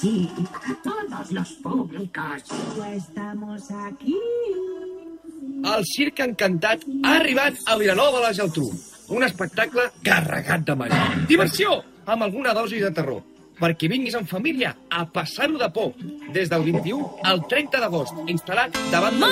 sí, todos los públicos. Estamos aquí. El Circ Encantat ha arribat a Vilanova de la Geltrú. Un espectacle carregat de màgia. Diversió, amb alguna dosi de terror. Perquè vinguis en família a passar-ho de por. Des del 21 al 30 d'agost, instal·lat davant del